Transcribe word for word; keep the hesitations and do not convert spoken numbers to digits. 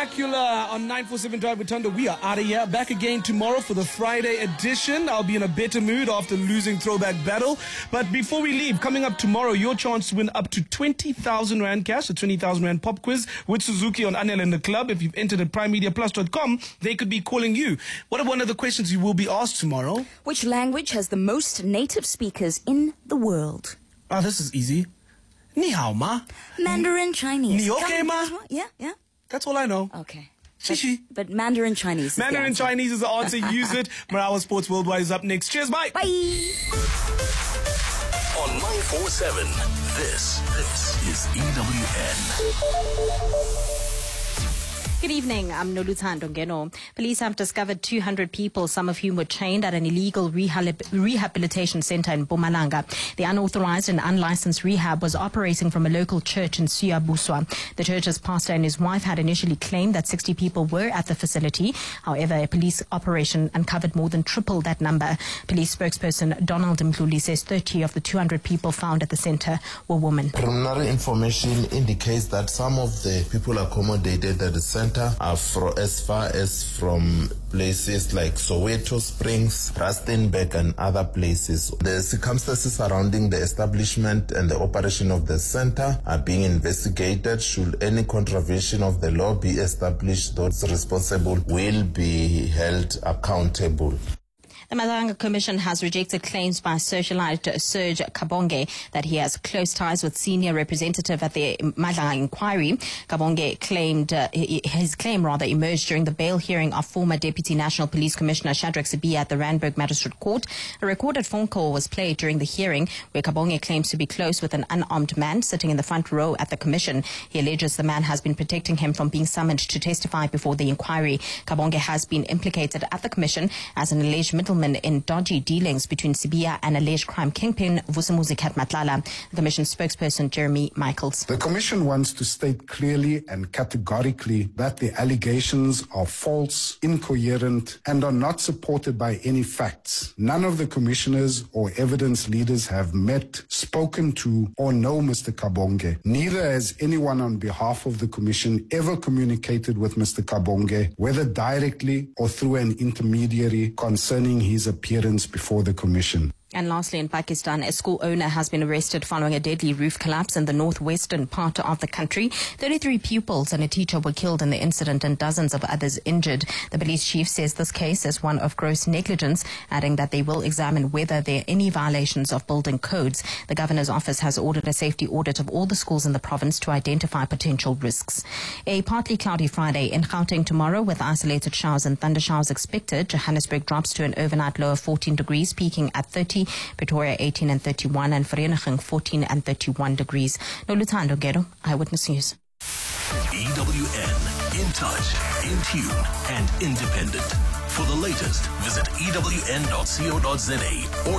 Dracula on nine forty-seven Drive with Thunder. We are out of here. Back again tomorrow for the Friday edition. I'll be in a better mood after losing Throwback Battle. But before we leave, coming up tomorrow, your chance to win up to twenty thousand Rand cash, a twenty thousand Rand pop quiz with Suzuki on Anel and the Club. If you've entered at prime media plus dot com, they could be calling you. What are one of the questions you will be asked tomorrow? Which language has the most native speakers in the world? Oh, this is easy. Ni hao ma. Mandarin Chinese. Ni okay ma? Yeah, yeah. That's all I know. Okay. Shishi. But, but Mandarin Chinese is Mandarin the Chinese is the answer. Use it. Marawa Sports Worldwide is up next. Cheers, bye. Bye. On nine forty-seven, this, this is E W N. Good evening, I'm Noluthando Ngeno. Police have discovered two hundred people, some of whom were chained at an illegal rehab- rehabilitation center in Mpumalanga. The unauthorized and unlicensed rehab was operating from a local church in Siyabuswa. The church's pastor and his wife had initially claimed that sixty people were at the facility. However, a police operation uncovered more than triple that number. Police spokesperson Donald Mhluli says thirty of the two hundred people found at the center were women. Preliminary information indicates that some of the people accommodated at the center are for as far as from places like Soweto Springs, Rustenburg and other places. The circumstances surrounding the establishment and the operation of the center are being investigated. Should any contravention of the law be established, those responsible will be held accountable. The Madanga Commission has rejected claims by socialite Serge Kabonge that he has close ties with senior representative at the Madanga inquiry. Kabonge claimed, uh, his claim rather emerged during the bail hearing of former Deputy National Police Commissioner Shadrack Sibiya at the Randburg Magistrate Court. A recorded phone call was played during the hearing where Kabonge claims to be close with an unarmed man sitting in the front row at the commission. He alleges the man has been protecting him from being summoned to testify before the inquiry. Kabonge has been implicated at the commission as an alleged middleman in dodgy dealings between Sibiya and alleged crime kingpin Vusumuzi Matlala. The Commission spokesperson Jeremy Michaels. The Commission wants to state clearly and categorically that the allegations are false, incoherent, and are not supported by any facts. None of the commissioners or evidence leaders have met, spoken to, or know Mister Kabonge. Neither has anyone on behalf of the Commission ever communicated with Mister Kabonge, whether directly or through an intermediary, concerning his appearance before the Commission. And lastly, in Pakistan, a school owner has been arrested following a deadly roof collapse in the northwestern part of the country. thirty-three pupils and a teacher were killed in the incident and dozens of others injured. The police chief says this case is one of gross negligence, adding that they will examine whether there are any violations of building codes. The governor's office has ordered a safety audit of all the schools in the province to identify potential risks. A partly cloudy Friday in Gauteng tomorrow with isolated showers and thunder showers expected. Johannesburg drops to an overnight low of fourteen degrees, peaking at thirty. Pretoria eighteen and thirty-one, and Vereeniging fourteen and thirty-one degrees. Noluthando Ngeno, Eyewitness News. E W N, in touch, in tune, and independent. For the latest, visit E W N dot co dot za or